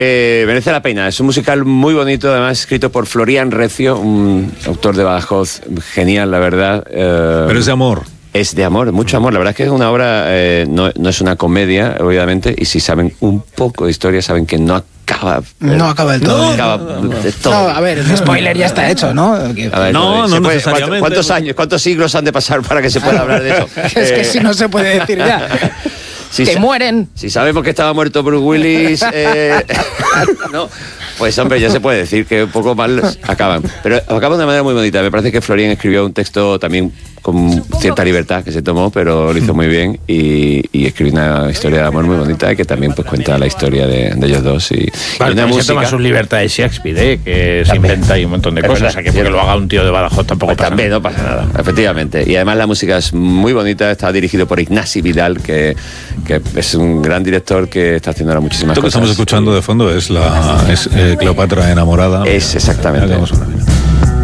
Merece la pena, es un musical muy bonito, además escrito por Florian Recio, un autor de Badajoz genial, la verdad. Pero es de amor. Es de amor, mucho amor. La verdad es que es una obra, no es una comedia, obviamente, y si saben un poco de historia, saben que no acaba. No acaba del todo. No acaba del todo. No, a ver, el spoiler ya está hecho, ¿no? A ver, No necesariamente. ¿Cuántos años, cuántos siglos han de pasar para que se pueda hablar de eso? Es que si no se puede decir ya. Si que mueren. Si sabemos que estaba muerto Bruce Willis, no, pues hombre, ya se puede decir que un poco mal acaban. Pero acaban de una manera muy bonita. Me parece que Florian escribió un texto también con cierta libertad que se tomó, pero lo hizo muy bien y escribió una historia de amor muy bonita que también pues cuenta la historia de ellos dos. Y una música. Se toma sus libertades Shakespeare, que se inventa y un montón de cosas. O sea, que porque lo haga un tío de Badajoz tampoco pasa también nada. No pasa nada, efectivamente. Y además la música es muy bonita, está dirigido por Ignasi Vidal, que es un gran director que está haciendo ahora muchísimas Esto que cosas. estamos escuchando de fondo es Cleopatra enamorada. Es exactamente.